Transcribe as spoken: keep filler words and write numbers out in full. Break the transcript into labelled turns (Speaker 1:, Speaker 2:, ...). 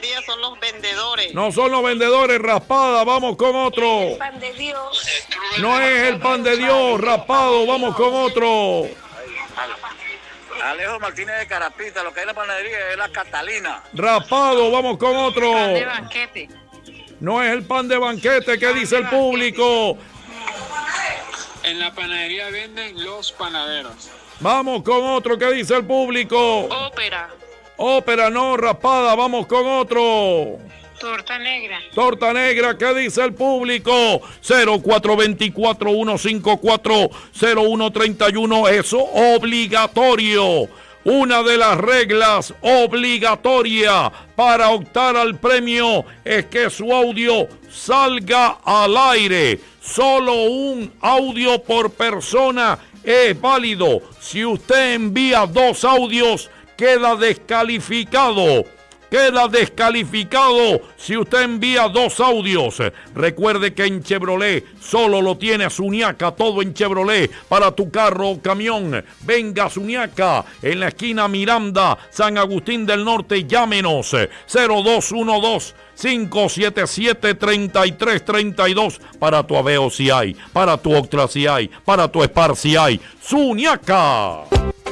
Speaker 1: panadería son los vendedores.
Speaker 2: No son los vendedores, Raspada, vamos con otro.
Speaker 3: El pan de Dios.
Speaker 2: No es el pan de Dios, Raspado, vamos con otro.
Speaker 4: Alejo Martínez de Carapita, lo que es la panadería es la Catalina.
Speaker 2: Raspado, vamos con otro.
Speaker 5: Pan de banquete.
Speaker 2: No es el pan de banquete, ¿qué dice el público?
Speaker 6: En la panadería venden los panaderos.
Speaker 2: Vamos con otro, ¿qué dice el público?
Speaker 5: Ópera.
Speaker 2: Ópera, no, Raspada, vamos con otro.
Speaker 5: Torta negra.
Speaker 2: Torta negra, ¿qué dice el público? cero cuatro dos cuatro, uno cinco cuatro, cero uno tres uno, eso obligatorio. Una de las reglas obligatorias para optar al premio es que su audio salga al aire. Solo un audio por persona es válido. Si usted envía dos audios, queda descalificado. Queda descalificado si usted envía dos audios. Recuerde que en Chevrolet solo lo tiene Suñaca, todo en Chevrolet para tu carro o camión. Venga Suñaca, en la esquina Miranda, San Agustín del Norte, llámenos cero dos uno dos, cinco siete siete, tres tres tres dos para tu Aveo si hay, para tu Octra si hay, para tu Spar si hay. Suñaca.